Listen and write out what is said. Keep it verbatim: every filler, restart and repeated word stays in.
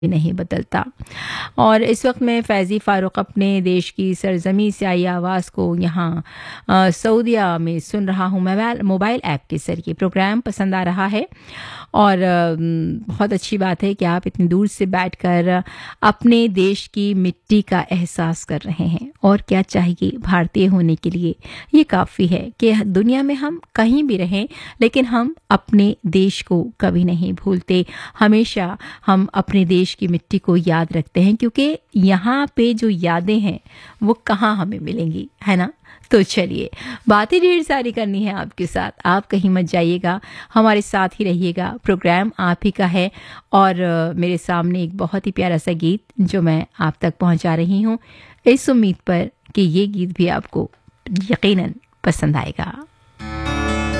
नहीं बदलता। और इस वक्त मैं फैज़ी फ़ारूक अपने देश की सरजमी से आई आवाज़ को यहाँ अ, सऊदीया में सुन रहा हूँ मोबाइल मोबाइल ऐप के ज़रिए। प्रोग्राम पसंद आ रहा है और अ, बहुत अच्छी बात है कि आप इतनी दूर से बैठकर अपने देश की मिट्टी का एहसास कर रहे हैं। और क्या चाहिए भारतीय होने के लिए, ये काफ़ी है कि दुनिया में हम कहीं भी रहें लेकिन हम अपने देश को कभी नहीं भूलते। हमेशा हम अपने देश की मिट्टी को याद रखते हैं क्योंकि यहाँ पे जो यादें हैं वो कहाँ हमें मिलेंगी, है ना। तो चलिए, बातें ढेर सारी करनी है आपके साथ, आप कहीं मत जाइएगा, हमारे साथ ही रहिएगा। प्रोग्राम आप ही का है और अ, मेरे सामने एक बहुत ही प्यारा सा गीत जो मैं आप तक पहुंचा रही हूँ, इस उम्मीद पर कि ये गीत भी आपको यकीनन पसंद आएगा।